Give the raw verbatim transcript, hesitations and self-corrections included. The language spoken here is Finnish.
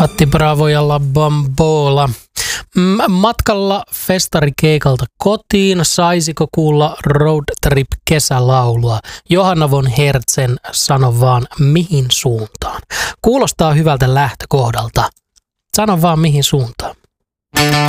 Atti Bravo ja La Bambola. Matkalla festarikeikalta kotiin, saisiko kuulla Road Trip -kesälaulua? Johanna von Hertzen, sano vaan mihin suuntaan. Kuulostaa hyvältä lähtökohdalta. Sano vaan mihin suuntaan.